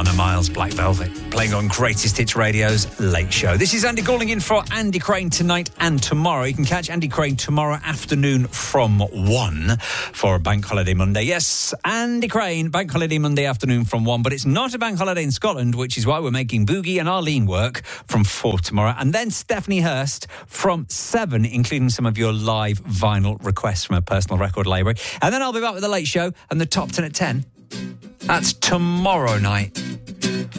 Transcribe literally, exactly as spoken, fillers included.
Donna Miles, Black Velvet, playing on Greatest Hits Radio's Late Show. This is Andy calling in for Andy Crane tonight and tomorrow. You can catch Andy Crane tomorrow afternoon from one for Bank Holiday Monday. Yes, Andy Crane, Bank Holiday Monday afternoon from one, but it's not a bank holiday in Scotland, which is why we're making Boogie and Arlene work from four tomorrow. And then Stephanie Hurst from seven, including some of your live vinyl requests from her personal record library. And then I'll be back with the Late Show and the top ten at ten. That's tomorrow night.